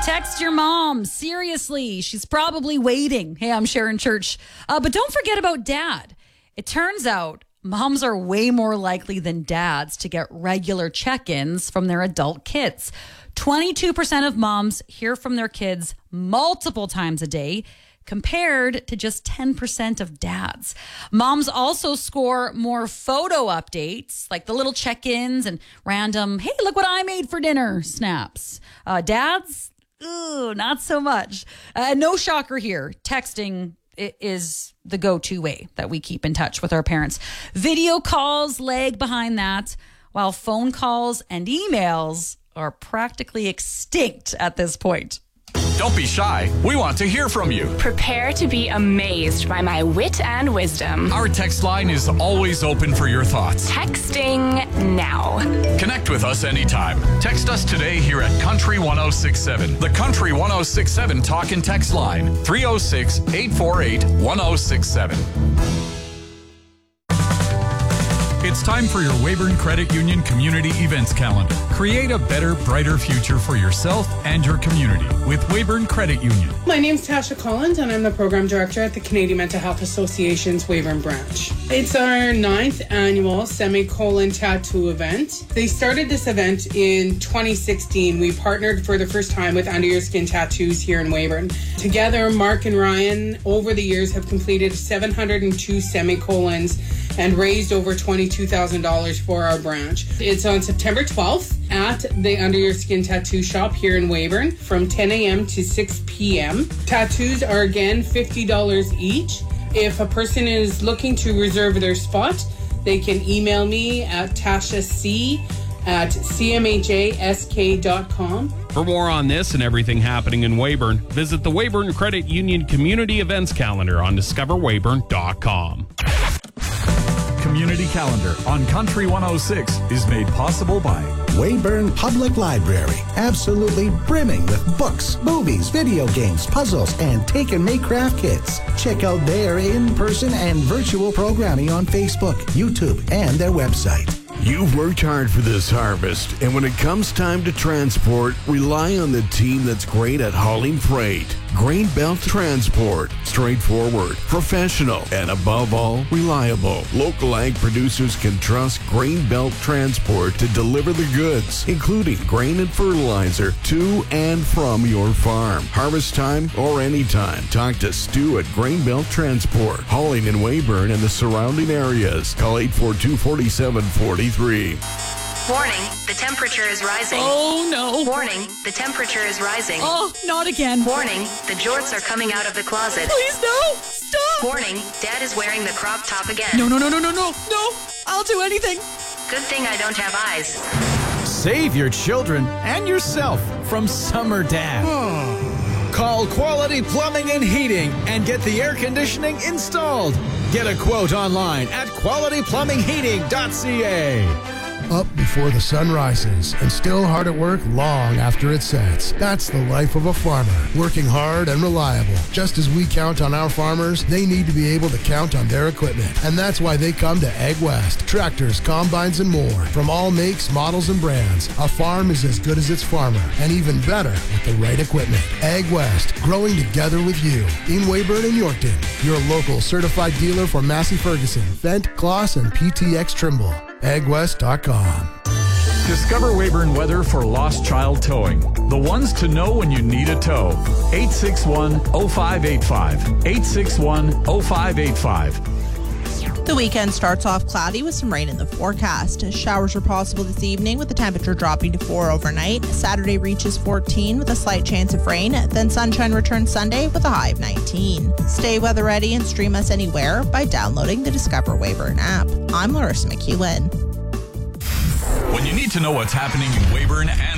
Text your mom. Seriously, she's probably waiting. Hey, I'm Sharon Church. But don't forget about dad. It turns out moms are way more likely than dads to get regular check-ins from their adult kids. 22% of moms hear from their kids multiple times a day, compared to just 10% of dads. Moms also score more photo updates, like the little check-ins and random, hey, look what I made for dinner snaps. Dads, not so much. No shocker here. Texting is the go-to way that we keep in touch with our parents. Video calls lag behind that, while phone calls and emails are practically extinct at this point. Don't be shy. We want to hear from you. Prepare to be amazed by my wit and wisdom. Our text line is always open for your thoughts. Texting now. Connect with us anytime. Text us today here at Country 1067. The Country 1067 talk and text line. 306-848-1067. It's time for your Weyburn Credit Union Community Events Calendar. Create a better, brighter future for yourself and your community with Weyburn Credit Union. My name's Tasha Collins, and I'm the Program Director at the Canadian Mental Health Association's Weyburn branch. It's our 9th annual semicolon tattoo event. They started this event in 2016. We partnered for the first time with Under Your Skin Tattoos here in Weyburn. Together, Mark and Ryan, over the years, have completed 702 semicolons and raised over $22,000 for our branch. It's on September 12th at the Under Your Skin Tattoo Shop here in Weyburn from 10 a.m. to 6 p.m. Tattoos are again $50 each. If a person is looking to reserve their spot, they can email me at tashac@cmhask.com. For more on this and everything happening in Weyburn, visit the Weyburn Credit Union Community Events Calendar on discoverweyburn.com. Community Calendar on Country 106 is made possible by Weyburn Public Library, absolutely brimming with books, movies, video games, puzzles, and take and make craft kits. Check out their in-person and virtual programming on Facebook, YouTube, and their website. You've worked hard for this harvest, and when it comes time to transport, rely on the team that's great at hauling freight. Grain Belt Transport. Straightforward, professional, and above all, reliable. Local ag producers can trust Grain Belt Transport to deliver the goods, including grain and fertilizer, to and from your farm. Harvest time or anytime. Talk to Stu at Grain Belt Transport. Hauling in Weyburn and the surrounding areas. Call 842-4743. Warning, the temperature is rising. Oh, no. Warning, the temperature is rising. Oh, not again. Warning, the jorts are coming out of the closet. Please, no. Stop. Warning, Dad is wearing the crop top again. No. I'll do anything. Good thing I don't have eyes. Save your children and yourself from summer dad. Call Quality Plumbing and Heating and get the air conditioning installed. Get a quote online at qualityplumbingheating.ca. Up before the sun rises and still hard at work long after it sets. That's the life of a farmer, working hard and reliable. Just as we count on our farmers, they need to be able to count on their equipment. And that's why they come to Ag West. Tractors, combines, and more. From all makes, models, and brands. A farm is as good as its farmer, and even better with the right equipment. Ag West, growing together with you. In Weyburn and Yorkton, your local certified dealer for Massey Ferguson, Fendt, Kloss, and PTX Trimble. AgWest.com. Discover Weyburn weather for lost child towing. The ones to know when you need a tow. 861-0585. 861-0585. The weekend starts off cloudy with some rain in the forecast. Showers are possible this evening with the temperature dropping to 4 overnight. Saturday reaches 14 with a slight chance of rain. Then sunshine returns Sunday with a high of 19. Stay weather ready and stream us anywhere by downloading the Discover Weyburn app. I'm Larissa McEwen. When you need to know what's happening in Weyburn and